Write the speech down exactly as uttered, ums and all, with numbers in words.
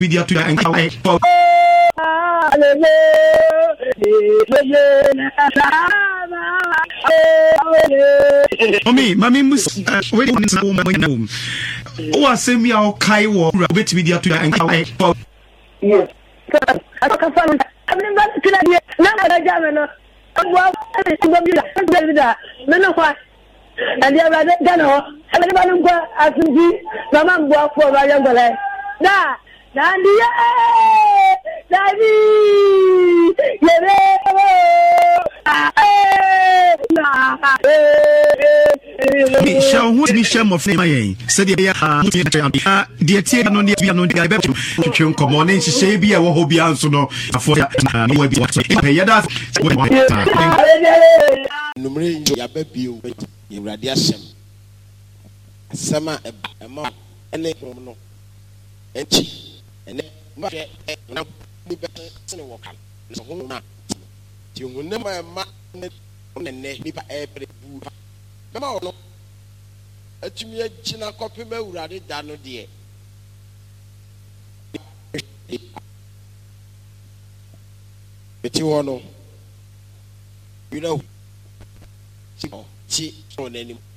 video to and for Mommy, mommy must wait on this woman. Oh, send me our Kai war, wait video to and for yes. I can't find I'm not to that. None of the governor. Well, no, what? And the other Gano, and the one go as you the man walk for a younger lad. Da, Dandy, Daddy, Michelle, what Michelle of Flame, said the dear Tia, no, the no, the bet you come on, and she say, be a hobby answer no for no way be what's pay that. Numeri Yabebu, in radiation. Sama a month, and then no, and cheap, and then no, be better than a walk. So, you will never make on the neck, be every boo. Come on, a chimney china copy me rather than no dear. But you know, you know, she on any.